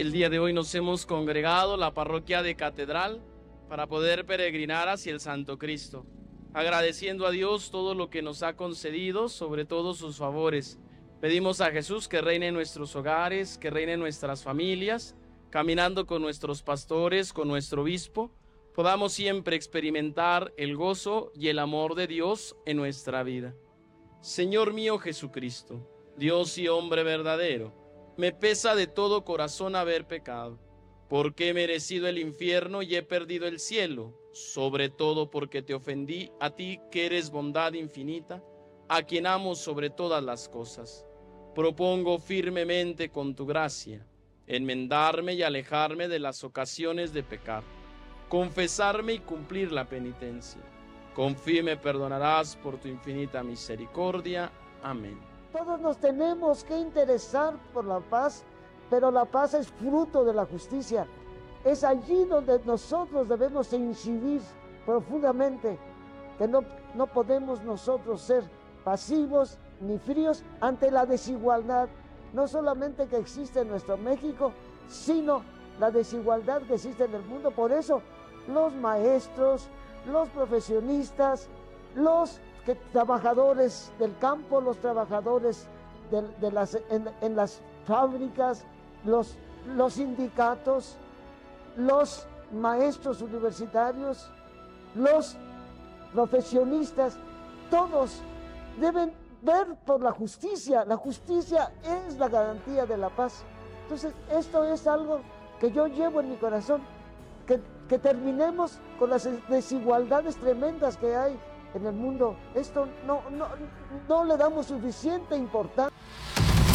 El día de hoy nos hemos congregado la parroquia de Catedral para poder peregrinar hacia el Santo Cristo, agradeciendo a Dios todo lo que nos ha concedido, sobre todo sus favores. Pedimos a Jesús que reine en nuestros hogares, que reine en nuestras familias, caminando con nuestros pastores, con nuestro obispo, podamos siempre experimentar el gozo y el amor de Dios en nuestra vida. Señor mío Jesucristo, Dios y hombre verdadero, me pesa de todo corazón haber pecado, porque he merecido el infierno y he perdido el cielo, sobre todo porque te ofendí a ti que eres bondad infinita, a quien amo sobre todas las cosas. Propongo firmemente con tu gracia enmendarme y alejarme de las ocasiones de pecar, confesarme y cumplir la penitencia. Confío y me perdonarás por tu infinita misericordia. Amén. Todos nos tenemos que interesar por la paz, pero la paz es fruto de la justicia. Es allí donde nosotros debemos incidir profundamente, que no podemos nosotros ser pasivos ni fríos ante la desigualdad, no solamente que existe en nuestro México, sino la desigualdad que existe en el mundo. Por eso los maestros, los profesionistas, los trabajadores del campo, los trabajadores en las fábricas, los sindicatos, los maestros universitarios, los profesionistas, todos deben ver por la justicia. La justicia es la garantía de la paz. Entonces, esto es algo que yo llevo en mi corazón, que terminemos con las desigualdades tremendas que hay en el mundo. Esto no le damos suficiente importancia.